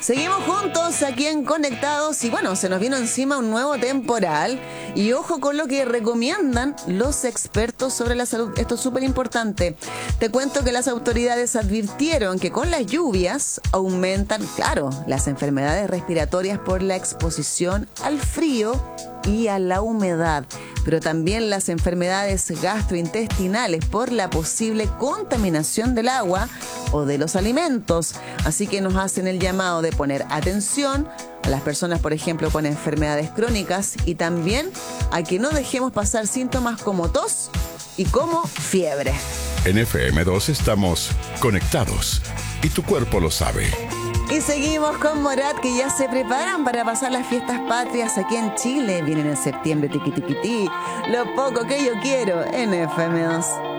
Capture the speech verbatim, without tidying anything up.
Seguimos juntos aquí en Conectados y bueno, se nos vino encima un nuevo temporal y ojo con lo que recomiendan los expertos sobre la salud. Esto es súper importante. Te cuento que las autoridades advirtieron que con las lluvias aumentan, claro, las enfermedades respiratorias por la exposición al frío y a la humedad, pero también las enfermedades gastrointestinales por la posible contaminación del agua o de los alimentos. Así que nos hacen el llamado de poner atención a las personas, por ejemplo, con enfermedades crónicas y también a que no dejemos pasar síntomas como tos y como fiebre. En F M dos estamos conectados y tu cuerpo lo sabe. Y seguimos con Morat, que ya se preparan para pasar las fiestas patrias aquí en Chile. Vienen en septiembre, tiqui tiqui ti. Lo poco que yo quiero en F M dos.